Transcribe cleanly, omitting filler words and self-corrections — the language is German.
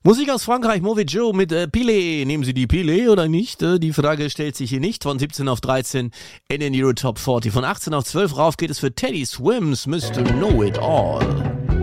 Musik aus Frankreich, Mauvais Joe mit Pilé. Nehmen Sie die Pilé oder nicht? Die Frage stellt sich hier nicht. Von 17 auf 13 in den Euro Top 40. Von 18 auf 12 rauf geht es für Teddy Swims, Mr. Know It All.